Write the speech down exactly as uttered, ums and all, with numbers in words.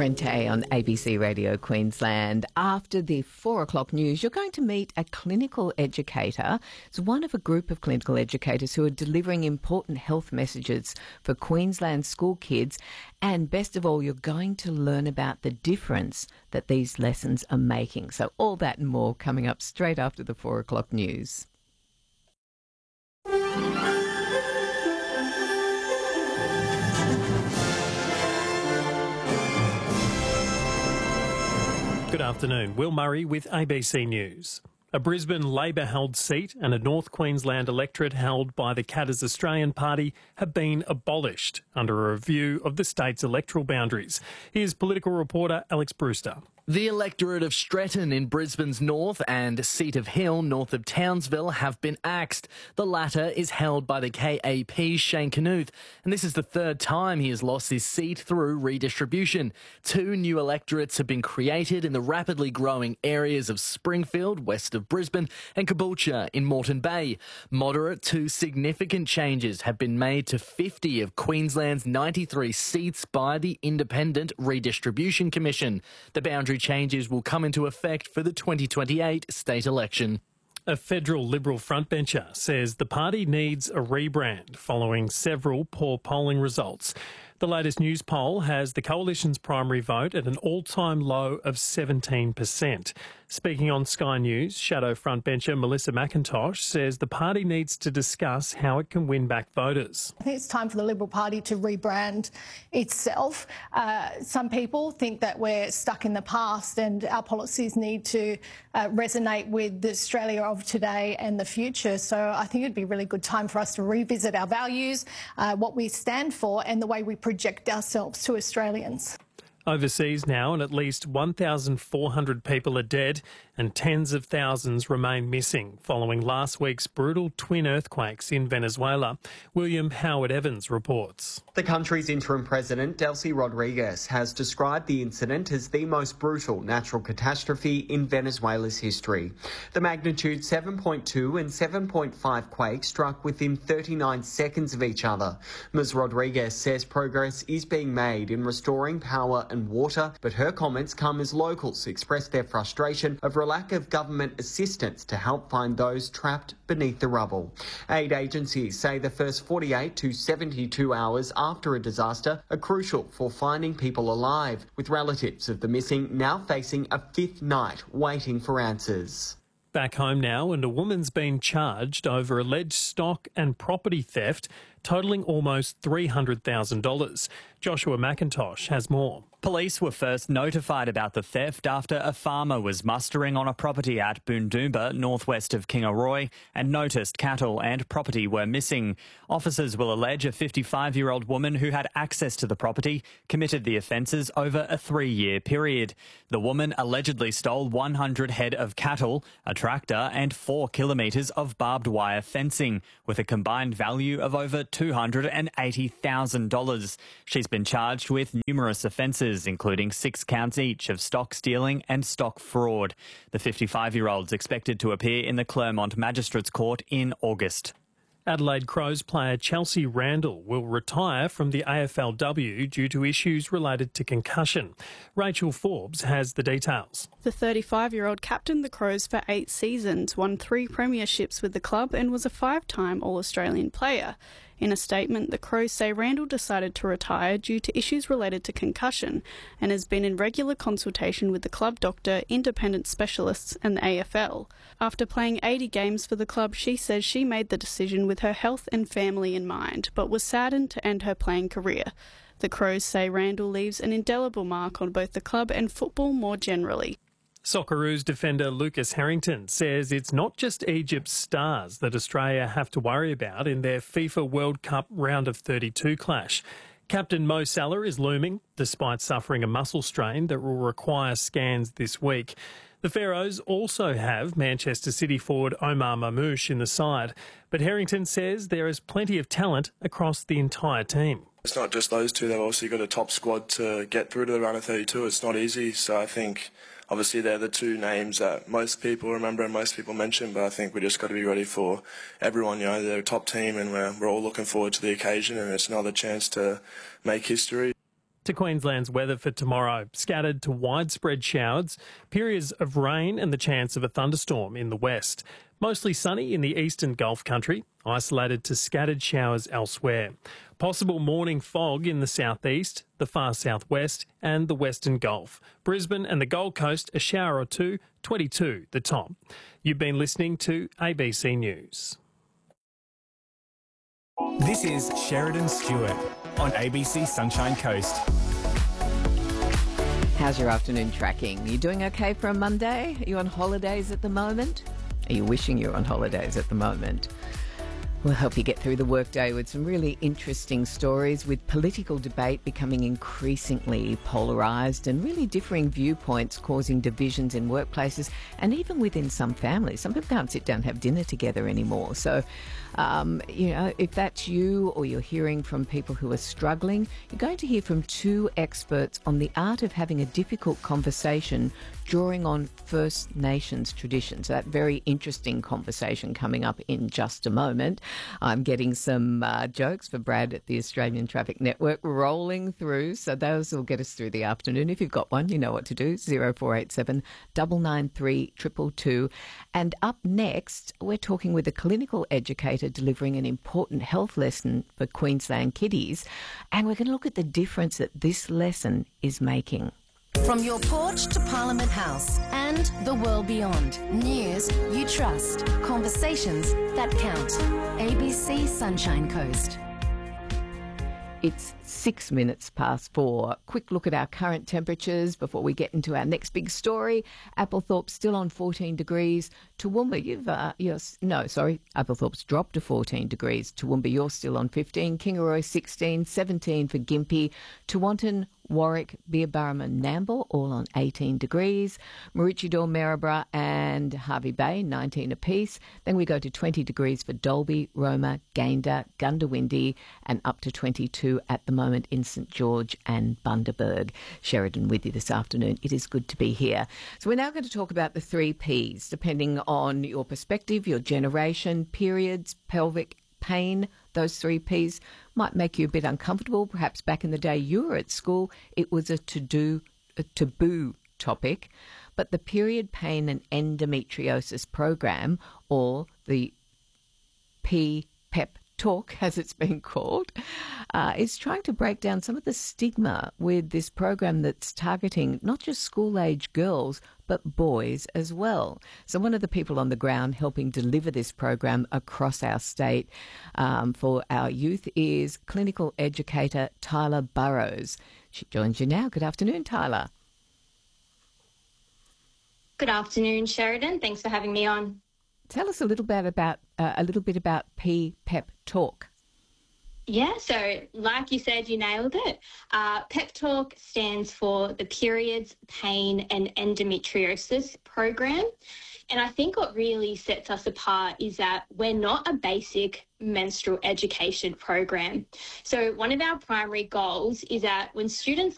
Rente on A B C Radio Queensland. After the four o'clock news, you're going to meet a clinical educator. It's one of a group of clinical educators who are delivering important health messages for Queensland school kids. And best of all, you're going to learn about the difference that these lessons are making. So all that and more coming up straight after the four o'clock news. Good afternoon. Will Murray with A B C News. A Brisbane Labor-held seat and a North Queensland electorate held by the Katters Australian Party have been abolished under a review of the state's electoral boundaries. Here's political reporter Alex Brewster. The electorate of Stretton in Brisbane's north and Seat of Hill north of Townsville have been axed. The latter is held by the K A P's Shane Knuth, and this is the third time he has lost his seat through redistribution. Two new electorates have been created in the rapidly growing areas of Springfield, west of Brisbane, and Caboolture in Moreton Bay. Moderate to significant changes have been made to fifty of Queensland's ninety-three seats by the Independent Redistribution Commission. The boundary changes will come into effect for the twenty twenty-eight state election. A federal Liberal frontbencher says the party needs a rebrand following several poor polling results. The latest news poll has the Coalition's primary vote at an all-time low of seventeen percent. Speaking on Sky News, Shadow frontbencher Melissa McIntosh says the party needs to discuss how it can win back voters. I think it's time for the Liberal Party to rebrand itself. Uh, some people think that we're stuck in the past and our policies need to uh, resonate with the Australia of today and the future. So I think it'd be a really good time for us to revisit our values, uh, what we stand for and the way we project ourselves to Australians. Overseas now, and at least one thousand four hundred people are dead and tens of thousands remain missing following last week's brutal twin earthquakes in Venezuela. William Howard Evans reports. The country's interim president, Delcy Rodriguez, has described the incident as the most brutal natural catastrophe in Venezuela's history. The magnitude seven point two and seven point five quakes struck within thirty-nine seconds of each other. Miz Rodriguez says progress is being made in restoring power and water, but her comments come as locals express their frustration over a lack of government assistance to help find those trapped beneath the rubble. Aid agencies say the first forty-eight to seventy-two hours after a disaster are crucial for finding people alive, with relatives of the missing now facing a fifth night waiting for answers. Back home now, and a woman's been charged over alleged stock and property theft totalling almost three hundred thousand dollars. Joshua McIntosh has more. Police were first notified about the theft after a farmer was mustering on a property at Boondoomba, northwest of Kingaroy, and noticed cattle and property were missing. Officers will allege a fifty-five-year-old woman who had access to the property committed the offences over a three-year period. The woman allegedly stole one hundred head of cattle, a tractor and four kilometres of barbed wire fencing, with a combined value of over two hundred eighty thousand dollars. She's been charged with numerous offences, including six counts each of stock stealing and stock fraud. The fifty-five-year-old's expected to appear in the Clermont Magistrates Court in August. Adelaide Crows player Chelsea Randall will retire from the A F L W due to issues related to concussion. Rachel Forbes has the details. The thirty-five-year-old captained the Crows for eight seasons, won three premierships with the club and was a five-time All-Australian player. In a statement, the Crows say Randall decided to retire due to issues related to concussion and has been in regular consultation with the club doctor, independent specialists and the A F L. After playing eighty games for the club, she says she made the decision with her health and family in mind, but was saddened to end her playing career. The Crows say Randall leaves an indelible mark on both the club and football more generally. Socceroos defender Lucas Harrington says it's not just Egypt's stars that Australia have to worry about in their FIFA World Cup round of thirty-two clash. Captain Mo Salah is looming, despite suffering a muscle strain that will require scans this week. The Pharaohs also have Manchester City forward Omar Mamouche in the side, but Harrington says there is plenty of talent across the entire team. It's not just those two, they've also got a top squad to get through to the round of thirty-two. It's not easy, so I think obviously they're the two names that most people remember and most people mention, but I think we just got to be ready for everyone. You know, they're a top team and we're, we're all looking forward to the occasion, and it's another chance to make history. To Queensland's weather for tomorrow. Scattered to widespread showers, periods of rain and the chance of a thunderstorm in the west. Mostly sunny in the eastern Gulf country, isolated to scattered showers elsewhere. Possible morning fog in the southeast, the far southwest and the western Gulf. Brisbane and the Gold Coast, a shower or two, twenty-two the top. You've been listening to A B C News. This is Sheridan Stewart on A B C Sunshine Coast. How's your afternoon tracking? Are you doing okay for a Monday? Are you on holidays at the moment? Are you wishing you're on holidays at the moment? We'll help you get through the workday with some really interesting stories, with political debate becoming increasingly polarised and really differing viewpoints causing divisions in workplaces and even within some families. Some people can't sit down and have dinner together anymore. So, um, you know, if that's you or you're hearing from people who are struggling, you're going to hear from two experts on the art of having a difficult conversation drawing on First Nations traditions. So that very interesting conversation coming up in just a moment. I'm getting some uh, jokes for Brad at the Australian Traffic Network rolling through, so those will get us through the afternoon. If you've got one, you know what to do, zero four eight seven, nine nine three, two two two. And up next, we're talking with a clinical educator delivering an important health lesson for Queensland kiddies, and we're going to look at the difference that this lesson is making. From your porch to Parliament House and the world beyond. News you trust. Conversations that count. A B C Sunshine Coast. It's six minutes past four. Quick look at our current temperatures before we get into our next big story. Applethorpe still on fourteen degrees. Toowoomba, you've, uh, you're, no, sorry, Applethorpe's dropped to fourteen degrees. Toowoomba, you're still on fifteen. Kingaroy, sixteen. seventeen for Gympie. Tewantin, Warwick, Beerburrum, Nambour, all on eighteen degrees. Maroochydore, Maryborough and Hervey Bay, nineteen apiece. Then we go to twenty degrees for Dalby, Roma, Gayndah, Goondiwindi, and up to twenty-two at the moment in St George and Bundaberg. Sheridan with you this afternoon. It is good to be here. So we're now going to talk about the three Ps, depending on your perspective, your generation, periods, pelvic pain. Those three Ps might make you a bit uncomfortable. Perhaps back in the day you were at school, it was a to-do, a taboo topic. But the Period Pain and Endometriosis program, or the P P E P Talk, as it's been called, uh, is trying to break down some of the stigma with this program that's targeting not just school-age girls, but boys as well. So one of the people on the ground helping deliver this program across our state um, for our youth is clinical educator Tyler Burrows. She joins you now. Good afternoon, Tyler. Good afternoon, Sheridan. Thanks for having me on. Tell us a little bit about uh, a little bit about P P E P Talk. Yeah, so like you said, you nailed it. Uh, P E P Talk stands for the Periods, Pain and Endometriosis program. And I think what really sets us apart is that we're not a basic menstrual education program. So one of our primary goals is that when students